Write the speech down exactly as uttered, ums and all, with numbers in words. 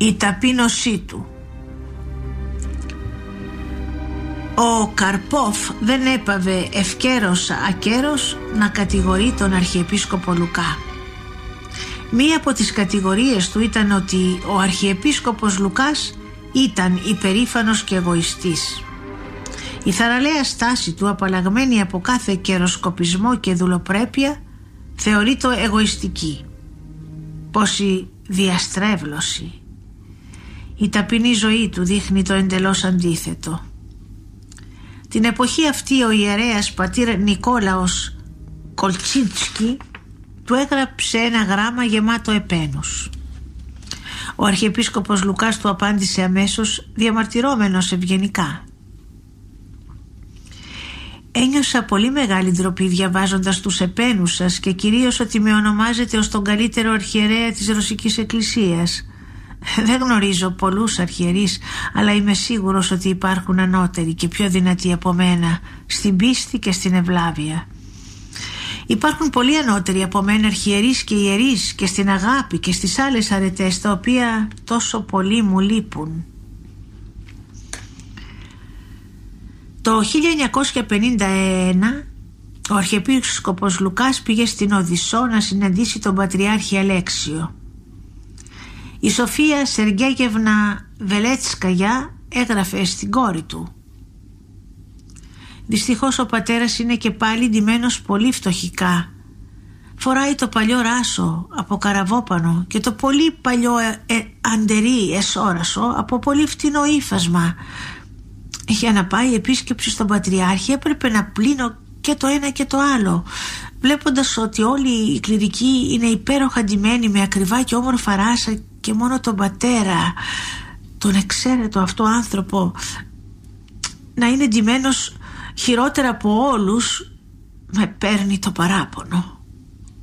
Η ταπείνωσή του. Ο Καρπόφ δεν έπαβε ευκαίρος ακέρος να κατηγορεί τον Αρχιεπίσκοπο Λουκά. Μία από τις κατηγορίες του ήταν ότι ο Αρχιεπίσκοπος Λουκάς ήταν υπερήφανος και εγωιστής. Η θαραλέα στάση του, απαλλαγμένη από κάθε καιροσκοπισμό και δουλοπρέπεια, θεωρείται εγωιστική. Πόση διαστρέβλωση! Η ταπεινή ζωή του δείχνει το εντελώς αντίθετο. Την εποχή αυτή ο ιερέας πατήρ Νικόλαος Κολτσίτσκι του έγραψε ένα γράμμα γεμάτο επένους. Ο Αρχιεπίσκοπος Λουκάς του απάντησε αμέσως, διαμαρτυρόμενος ευγενικά. «Ένιωσα πολύ μεγάλη ντροπή διαβάζοντας τους επένους σας και κυρίως ότι με ονομάζετε ως τον καλύτερο αρχιερέα της Ρωσικής Εκκλησίας. Δεν γνωρίζω πολλούς αρχιερείς, αλλά είμαι σίγουρος ότι υπάρχουν ανώτεροι και πιο δυνατοί από μένα στην πίστη και στην ευλάβεια. Υπάρχουν πολλοί ανώτεροι από μένα αρχιερείς και ιερείς και στην αγάπη και στις άλλες αρετές, τα οποία τόσο πολύ μου λείπουν». Το χίλια εννιακόσια πενήντα ένα ο Αρχιεπίσκοπος Λουκάς πήγε στην Οδυσσό να συναντήσει τον Πατριάρχη Αλέξιο. Η Σοφία Σεργέγευνα Βελέτσκαγια έγραφε στην κόρη του: «Δυστυχώς ο πατέρας είναι και πάλι ντυμένος πολύ φτωχικά. Φοράει το παλιό ράσο από καραβόπανο και το πολύ παλιό ε, ε, αντερί εσόρασο από πολύ φτηνό ύφασμα. Για να πάει επίσκεψη στον Πατριάρχη έπρεπε να πλύνω και το ένα και το άλλο. Βλέποντας ότι όλοι οι κληρικοί είναι υπέροχα ντυμένοι με ακριβά και όμορφα ράσα και μόνο τον πατέρα, τον εξαίρετο αυτό άνθρωπο, να είναι ντυμένος χειρότερα από όλους, με παίρνει το παράπονο».